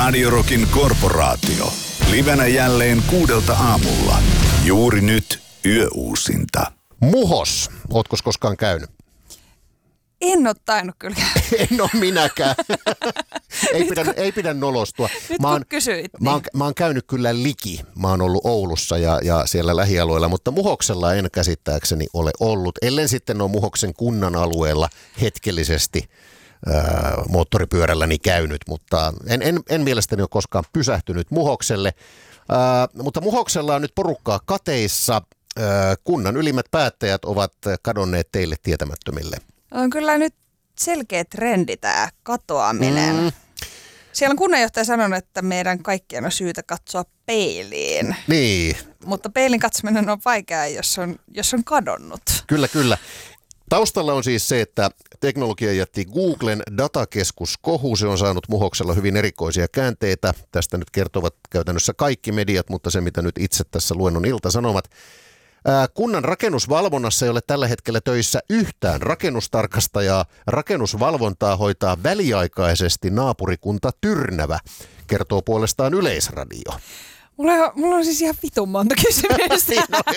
Radio Rockin korporaatio. Livenä jälleen 6 aamulla. Juuri nyt yöuusinta. Muhos. Ootko koskaan käynyt? En ole tainnut kyllä. En ole minäkään. ei pidä nolostua. Nyt kun kysyit. Mä oon käynyt kyllä liki. Mä oon ollut Oulussa ja siellä lähialueella, mutta Muhoksella en käsittääkseni ole ollut. Ellen sitten ole Muhoksen kunnan alueella hetkellisesti moottoripyörälläni käynyt, mutta en mielestäni ole koskaan pysähtynyt Muhokselle. Mutta Muhoksella on nyt porukkaa kateissa. Kunnan ylimmät päättäjät ovat kadonneet teille tietämättömille. On kyllä nyt selkeä trendi tämä katoaminen. Siellä on kunnanjohtaja sanonut, että meidän kaikkien on syytä katsoa peiliin. Niin. Mutta peilin katsominen on vaikeaa, jos on kadonnut. Kyllä. Taustalla on siis se, että teknologiajätti Googlen datakeskus Kohu, se on saanut Muhoksella hyvin erikoisia käänteitä. Tästä nyt kertovat käytännössä kaikki mediat, mutta se mitä nyt itse tässä luen on Ilta-Sanomat. Kunnan rakennusvalvonnassa ei ole tällä hetkellä töissä yhtään rakennustarkastajaa. Rakennusvalvontaa hoitaa väliaikaisesti naapurikunta Tyrnävä, kertoo puolestaan Yleisradio. Mulla on siis ihan vitun monta kysymystä.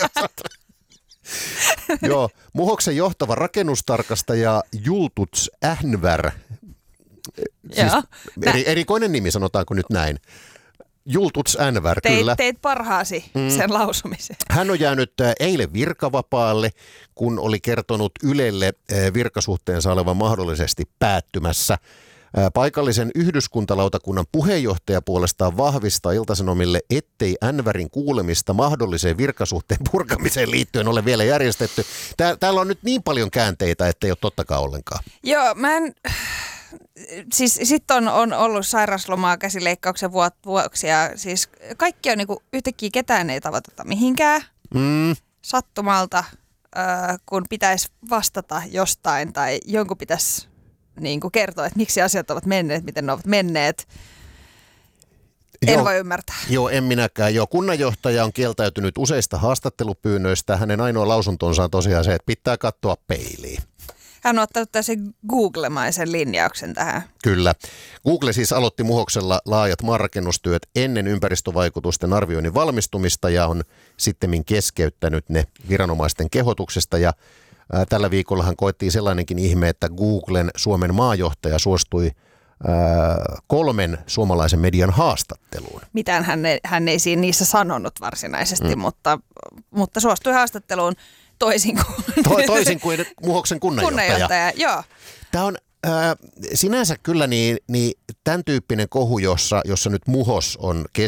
Joo, Muhoksen johtava rakennustarkastaja Jultuts Ähnvär, siis erikoinen nimi sanotaanko nyt näin. Jultuts Ähnvär, kyllä. Teit parhaasi sen lausumiseen. Hän on jäänyt eilen virkavapaalle, kun oli kertonut Ylelle virkasuhteensa olevan mahdollisesti päättymässä. Paikallisen yhdyskuntalautakunnan puheenjohtaja puolestaan vahvistaa Ilta-Sanomille, ettei Ähnvärin kuulemista mahdolliseen virkasuhteen purkamiseen liittyen ole vielä järjestetty. Täällä on nyt niin paljon käänteitä, ettei ole tottakaan ollenkaan. Joo, siis sitten on ollut sairaslomaa käsileikkauksen vuoksi ja siis kaikki on niinku yhtäkkiä ketään ei tavoiteta mihinkään sattumalta, kun pitäisi vastata jostain tai jonkun pitäisi niinku kertoa, että miksi asiat ovat menneet, miten ne ovat menneet. En voi ymmärtää. Joo, en minäkään. Joo, kunnanjohtaja on kieltäytynyt useista haastattelupyynnöistä. Hänen ainoa lausuntonsa on tosiaan se, että pitää katsoa peiliin. Hän on ottanut tällaisen Google-maisen linjauksen tähän. Kyllä. Google siis aloitti Muhoksella laajat maanrakennustyöt ennen ympäristövaikutusten arvioinnin valmistumista ja on sittemmin keskeyttänyt ne viranomaisten kehotuksesta. Ja tällä viikollahan koettiin sellainenkin ihme, että Googlen Suomen maajohtaja suostui 3 suomalaisen median haastatteluun. Mitään hän ei siinä niissä sanonut varsinaisesti, mutta suostui haastatteluun. Toisin kuin Muhoksen kunnanjohtaja. Joo. Tämä on sinänsä kyllä niin tämän tyyppinen kohu, jossa nyt Muhos on